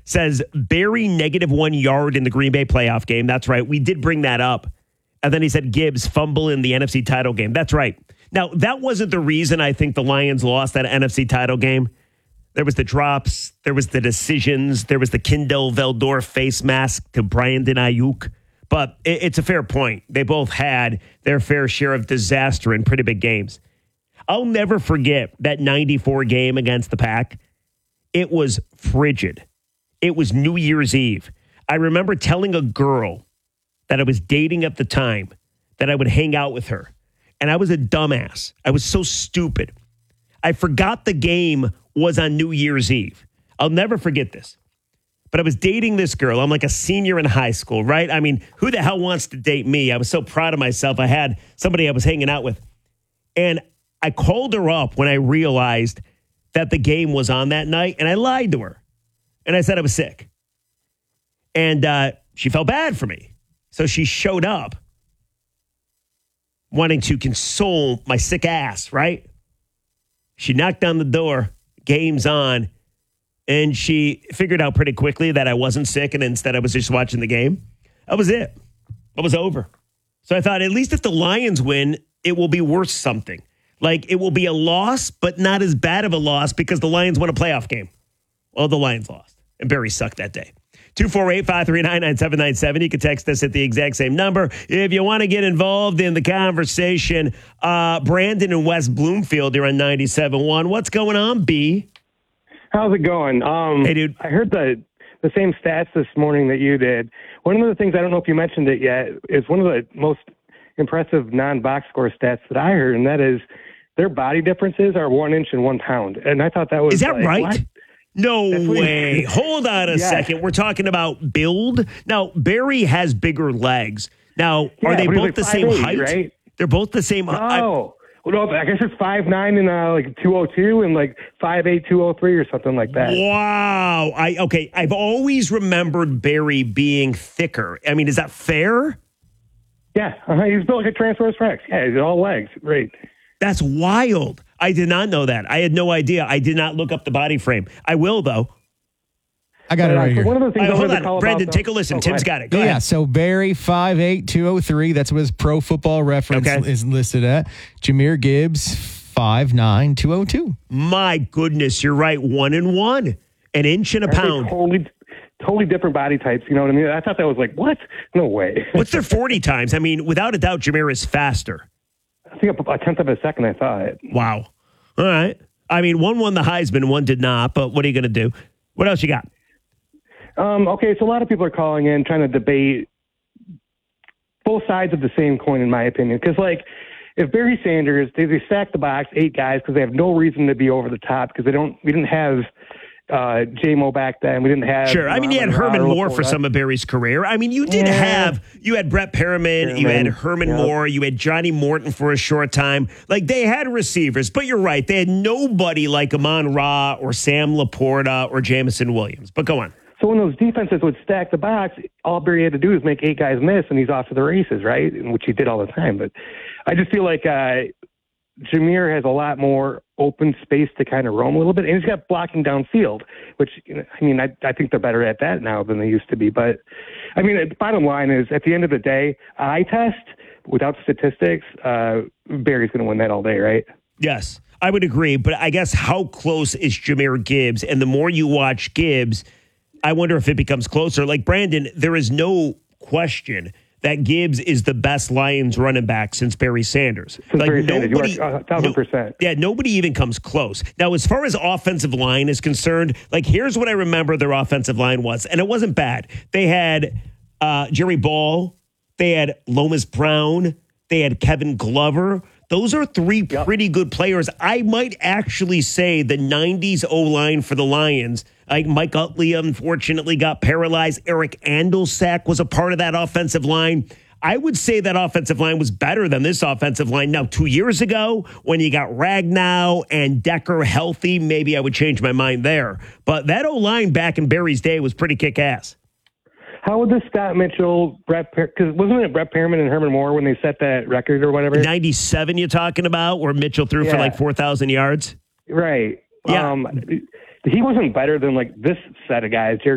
says Barry -1 yard in the Green Bay playoff game. That's right. We did bring that up. And then he said Gibbs fumble in the NFC title game. That's right. Now, that wasn't the reason I think the Lions lost that NFC title game. There was the drops. There was the decisions. There was the Kindle Veldor face mask to Brandon Ayuk. But it's a fair point. They both had their fair share of disaster in pretty big games. I'll never forget that 94 game against the Pack. It was frigid. It was New Year's Eve. I remember telling a girl that I was dating at the time that I would hang out with her. And I was a dumbass. I was so stupid. I forgot the game was on New Year's Eve. I'll never forget this. But I was dating this girl. I'm like a senior in high school, right? I mean, who the hell wants to date me? I was so proud of myself. I had somebody I was hanging out with. And I called her up when I realized that the game was on that night. And I lied to her. And I said I was sick. And she felt bad for me. So she showed up wanting to console my sick ass, right? She knocked on the door, game's on, and she figured out pretty quickly that I wasn't sick and instead I was just watching the game. That was it. It was over. So I thought, at least if the Lions win, it will be worth something. Like, it will be a loss, but not as bad of a loss because the Lions won a playoff game. Well, the Lions lost, and Barry sucked that day. 248-539-9797. You can text us at the exact same number. If you want to get involved in the conversation, Brandon and West Bloomfield, you're on 97.1. What's going on, B? How's it going? Hey, dude. I heard the same stats this morning that you did. One of the things, I don't know if you mentioned it yet, is one of the most impressive non-box score stats that I heard, and that is their body differences are 1 inch and 1 pound. And I thought that was... Is that like, right? What? No way. Hold on a second. We're talking about build. Now, Barry has bigger legs. Now, are they both the same height? Right? They're both the same height. Oh. Well, no, I guess it's 5'9" and like 202 and like 5'8", 203 or something like that. Wow. I've always remembered Barry being thicker. I mean, is that fair? Yeah. He's built like a Tyrannosaurus Rex. Yeah, he's all legs. Great. That's wild. I did not know that. I had no idea. I did not look up the body frame. I will, though. I got it right here. One of the things hold on, Brandon, take a listen. Tim's got it. Go ahead. So Barry, 5'8", 203. That's what his Pro Football Reference is listed at. Jahmyr Gibbs, 5'9", 202. My goodness, you're right. 1 and 1. An inch and a pound. Totally different body types. You know what I mean? I thought that was like, what? No way. What's their 40 times? I mean, without a doubt, Jahmyr is faster. I think a tenth of a second, I thought. Wow. All right. I mean, one won the Heisman, one did not, but what are you going to do? What else you got? Okay, so a lot of people are calling in trying to debate both sides of the same coin, in my opinion. Because, like, if Barry Sanders, they stack the box, 8 guys, because they have no reason to be over the top, because we didn't have J-Mo back then. We didn't have... Sure. I mean, you had Herman Moore for some of Barry's career. I mean, you had Brett Perriman, you had Herman Moore, you had Johnny Morton for a short time. Like, they had receivers, but you're right. They had nobody like Amon-Ra or Sam Laporta or Jameson Williams. But go on. So when those defenses would stack the box, all Barry had to do is make 8 guys miss, and he's off to the races, right? Which he did all the time. But I just feel like Jahmyr has a lot more open space to kind of roam a little bit, and he's got blocking downfield, which, I mean, I think they're better at that now than they used to be. But, I mean, the bottom line is, at the end of the day, eye test, without statistics, Barry's going to win that all day, right? Yes, I would agree. But I guess how close is Jahmyr Gibbs? And the more you watch Gibbs, I wonder if it becomes closer. Like, Brandon, there is no question that Gibbs is the best Lions running back since Barry Sanders. Barry Sanders, 1,000%. Yeah, nobody even comes close. Now, as far as offensive line is concerned, like, here's what I remember their offensive line was, and it wasn't bad. They had Jerry Ball, they had Lomas Brown, they had Kevin Glover. Those are 3 pretty good players. I might actually say the 90s O-line for the Lions, like Mike Utley, unfortunately, got paralyzed. Eric Andelsack was a part of that offensive line. I would say that offensive line was better than this offensive line. Now, 2 years ago, when you got Ragnow and Decker healthy, maybe I would change my mind there. But that O-line back in Barry's day was pretty kick-ass. How would the Scott Mitchell, because wasn't it Brett Perriman and Herman Moore when they set that record or whatever? 97 you're talking about, where Mitchell threw for like 4,000 yards? Right. Yeah. He wasn't better than like this set of guys, Jared